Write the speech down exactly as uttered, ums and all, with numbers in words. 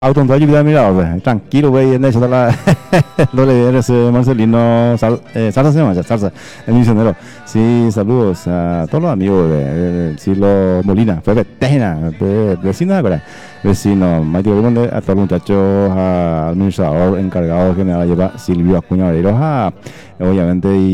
Autonto ayuda, mira, pues, tranquilo, güey, en eso está la. Lo le eres Marcelino Sal, eh, Salsa se llama, ya, Salsa, el misionero. Sí, saludos a todos los amigos de, de, de Silo Molina, fue Betena, de, vecino, ¿verdad? Vecino, Maite Orimonde, a todos los muchachos, al administrador encargado general, lleva Silvio Acuña Vareros, a, obviamente, y